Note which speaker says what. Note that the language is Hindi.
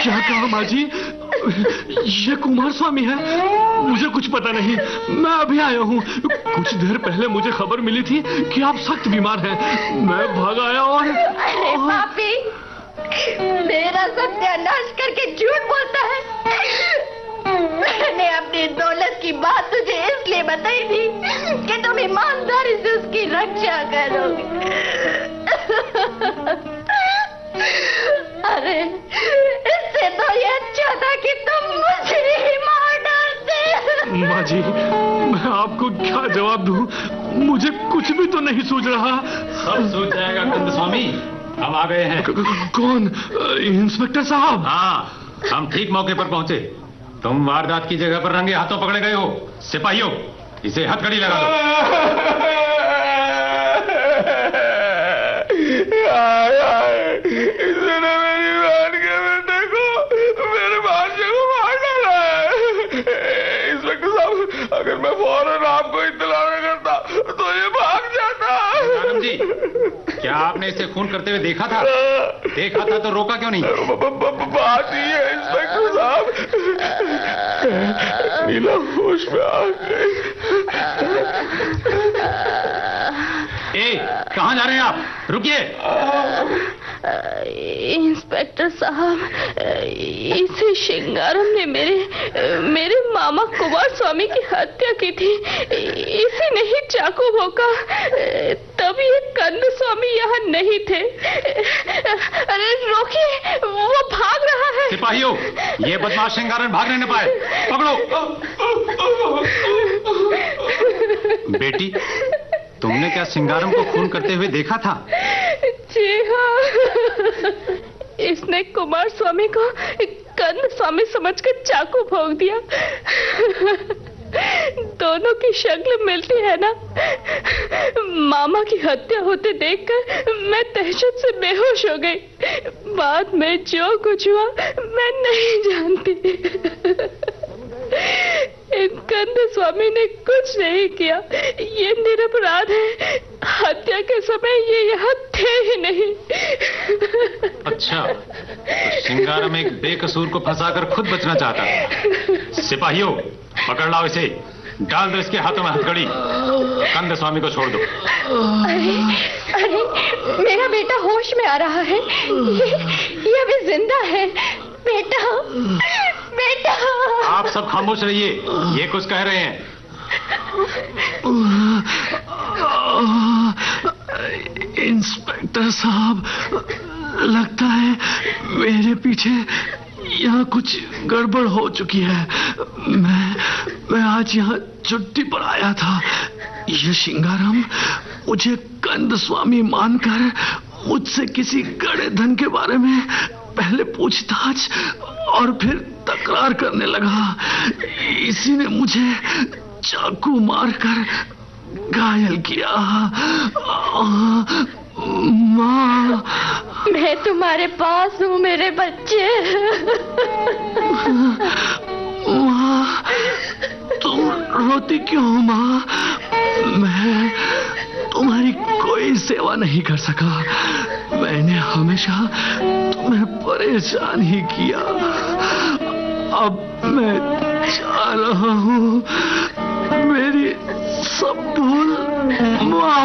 Speaker 1: क्या कहा माँ जी? ये कुमार स्वामी है? मुझे कुछ पता नहीं, मैं अभी आया हूँ। कुछ देर पहले मुझे खबर मिली थी कि आप सख्त बीमार हैं। मैं भाग आया और
Speaker 2: अरे पापी, मेरा सत्यानाश करके झूठ बोलता है। मैंने अपनी दौलत की बात तुझे इसलिए बताई थी कि तुम ईमानदारी से उसकी रक्षा करोगे। अरे इससे तो ये अच्छा था कि तुम मुझे ही मार डालते।
Speaker 1: माँ जी, मैं आपको क्या जवाब दूं? मुझे कुछ भी तो नहीं सूझ रहा।
Speaker 3: सब सूझ जाएगा कंद स्वामी, हम आ गए हैं।
Speaker 1: कौन? इंस्पेक्टर साहब?
Speaker 3: हाँ, हम ठीक मौके पर पहुंचे। तुम वारदात की जगह पर रंगे हाथों पकड़े गए हो। सिपाहियों, इसे हथकड़ी लगा दो।
Speaker 4: इसने मेरी बहन के बेटे को, मेरे भांजे को मार डाला है। इंस्पेक्टर साहब, अगर मैं फौरन आपको इत्तला न करता तो ये भाग जाता।
Speaker 3: राम जी, क्या आपने इसे खून करते हुए देखा था? देखा था तो रोका क्यों नहीं?
Speaker 4: बात ही है इंस्पेक्टर साहब, नीला होश में आ गई।
Speaker 3: कहाँ जा रहे हैं आप? रुकिए।
Speaker 2: इंस्पेक्टर साहब, इसी शिंगारम ने मेरे मामा कुमार स्वामी की हत्या की थी। इसी ने ही चाकू भोंका, तब ये कंद स्वामी यहाँ नहीं थे। अरे रोकिए, वो भाग रहा है।
Speaker 3: सिपाहियों, ये बदमाश शिंगारन भागने न पाए, पकड़ो। बेटी, तुमने क्या सिंगारम को खून करते हुए देखा था?
Speaker 2: जी हाँ, इसने कुमार स्वामी को कंद स्वामी समझकर चाकू भोंक दिया। दोनों की शक्ल मिलती है ना। मामा की हत्या होते देखकर मैं दहशत से बेहोश हो गई। बाद में जो कुछ हुआ मैं नहीं जानती। कंद स्वामी ने कुछ नहीं किया, ये निरपराध है। हत्या के समय ये यहाँ थे ही नहीं।
Speaker 3: अच्छा, तो सिंगारम एक बेकसूर को फंसाकर खुद बचना चाहता था। सिपाहियों, पकड़ लाओ इसे, डाल दो इसके हाथों में हथकड़ी। कंद स्वामी को छोड़ दो।
Speaker 2: अरे, मेरा बेटा होश में आ रहा है। ये अभी जिंदा है। बेटा, बेटा।
Speaker 3: आप सब खामोश रहिए, ये कुछ कह रहे हैं।
Speaker 1: इंस्पेक्टर साहब, लगता है मेरे पीछे यहाँ कुछ गड़बड़ हो चुकी है। मैं आज यहाँ छुट्टी पर आया था। ये शिंगारम मुझे कंद स्वामी मानकर मुझसे किसी गड़े धन के बारे में पहले पूछताछ और फिर तकरार करने लगा। इसी ने मुझे चाकू मारकर घायल किया। माँ,
Speaker 2: मैं तुम्हारे पास हूँ मेरे बच्चे।
Speaker 1: माँ, तुम रोती क्यों हो माँ? मैं तुम्हारी कोई सेवा नहीं कर सका। मैंने हमेशा तुम्हें परेशान ही किया। अब मैं जा रहा हूँ। मेरी सब भूल माफ